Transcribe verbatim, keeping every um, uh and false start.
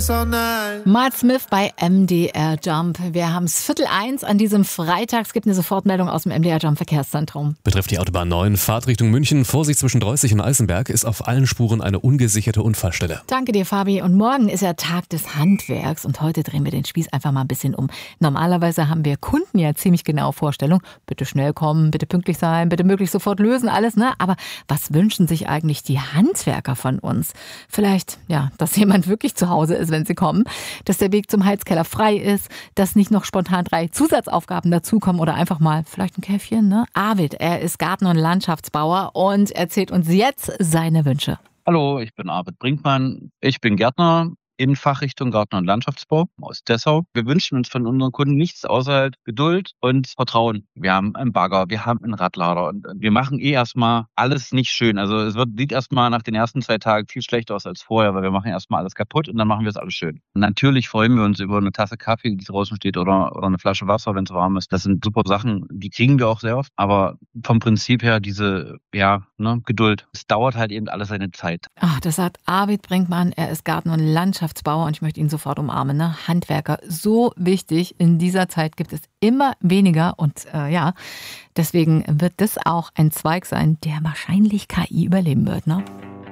this all night. Mart Smith bei M D R Jump. Wir haben es Viertel eins an diesem Freitag. Es gibt eine Sofortmeldung aus dem M D R Jump Verkehrszentrum. Betrifft die Autobahn neun, Fahrt Richtung München. Vorsicht zwischen Dreußig und Eisenberg, ist auf allen Spuren eine ungesicherte Unfallstelle. Danke dir, Fabi. Und morgen ist ja Tag des Handwerks. Und heute drehen wir den Spieß einfach mal ein bisschen um. Normalerweise haben wir Kunden ja ziemlich genaue Vorstellungen. Bitte schnell kommen, bitte pünktlich sein, bitte möglichst sofort lösen, alles, ne? Aber was wünschen sich eigentlich die Handwerker von uns? Vielleicht, ja, dass jemand wirklich zu Hause ist, wenn sie kommen. Dass der Weg zum Heizkeller frei ist. Dass nicht noch spontan drei Zusatzaufgaben dazukommen oder einfach mal vielleicht ein Käffchen, ne? Arvid, er ist Garten- und Landschaftsbauer und erzählt uns jetzt seine Wünsche. Hallo, ich bin Arvid Brinkmann. Ich bin Gärtner in Fachrichtung Garten- und Landschaftsbau aus Dessau. Wir wünschen uns von unseren Kunden nichts außer halt Geduld und Vertrauen. Wir haben einen Bagger, wir haben einen Radlader und wir machen eh erstmal alles nicht schön. Also es wird, sieht erstmal nach den ersten zwei Tagen viel schlechter aus als vorher, weil wir machen erstmal alles kaputt und dann machen wir es alles schön. Und natürlich freuen wir uns über eine Tasse Kaffee, die draußen steht, oder, oder eine Flasche Wasser, wenn es warm ist. Das sind super Sachen, die kriegen wir auch sehr oft. Aber vom Prinzip her diese, ja, ne, Geduld. Es dauert halt eben alles seine Zeit. Ach, das sagt Arvid Brinkmann. Er ist Garten- und Landschaftsbauer. Und ich möchte ihn sofort umarmen. Ne? Handwerker, so wichtig. In dieser Zeit gibt es immer weniger. Und äh, ja, deswegen wird das auch ein Zweig sein, der wahrscheinlich K I überleben wird. Ne?